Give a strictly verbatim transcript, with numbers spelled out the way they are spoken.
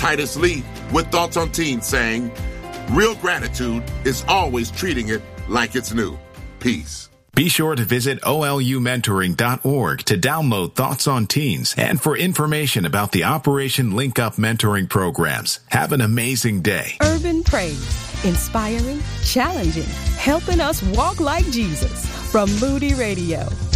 Titus Lee with Thoughts on Teens saying, real gratitude is always treating it like it's new. Peace. Be sure to visit O L U mentoring dot org to download Thoughts on Teens and for information about the Operation Link Up mentoring programs. Have an amazing day. Urban Praise, inspiring, challenging, helping us walk like Jesus from Moody Radio.